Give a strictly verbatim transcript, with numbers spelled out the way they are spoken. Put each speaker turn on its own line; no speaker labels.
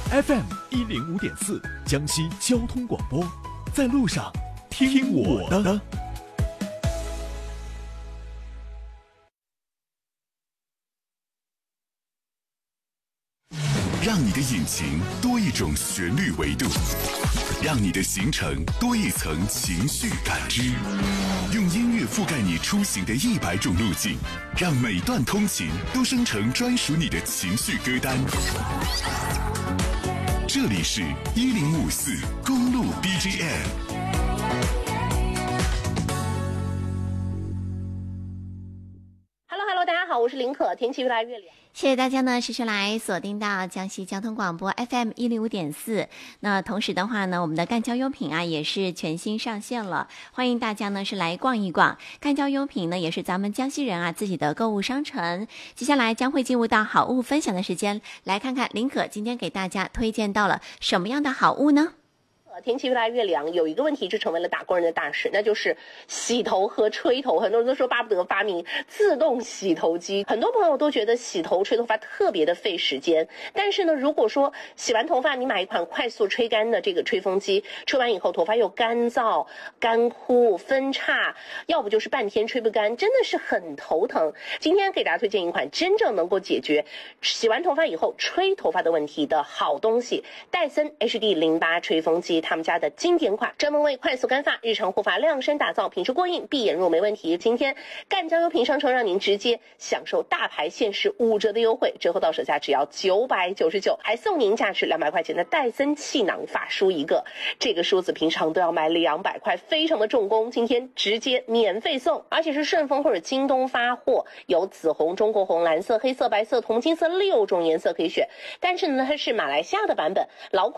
F M 一零五点四，江西交通广播，在路上听我的。
让你的引擎多一种旋律维度，让你的行程多一层情绪感知，用音乐覆盖你出行的一百种路径，让每段通勤都生成专属你的情绪歌单。这里是一零五四公路 B G M。
大家好，我是林可。天气越来越凉，
谢谢大家呢，持续来锁定到江西交通广播 F M 一零五点四。那同时的话呢，我们的干胶优品啊也是全新上线了，欢迎大家呢是来逛一逛。干胶优品呢也是咱们江西人啊自己的购物商城。接下来将会进入到好物分享的时间，来看看林可今天给大家推荐到了什么样的好物呢？
天气越来越凉，有一个问题就成为了打工人的大事，那就是洗头和吹头。很多人都说巴不得发明自动洗头机，很多朋友都觉得洗头吹头发特别的费时间。但是呢，如果说洗完头发你买一款快速吹干的这个吹风机，吹完以后头发又干燥、干枯、分叉，要不就是半天吹不干，真的是很头疼。今天给大家推荐一款真正能够解决洗完头发以后吹头发的问题的好东西——戴森 H D 零八 吹风机。他们家的经典款，专门为快速干发、日常护发量身打造，品质过硬，闭眼入没问题。今天干胶优品商城让您直接享受大牌限时五折的优惠，折后到手价只要九百九十九，还送您价值两百块钱的戴森气囊发梳一个。这个梳子平常都要买两百块，非常的重工，今天直接免费送，而且是顺丰或者京东发货，有紫红、中国红、蓝色、黑色、白色、铜金色六种颜色可以选。但是呢，它是马来西亚的版本，老款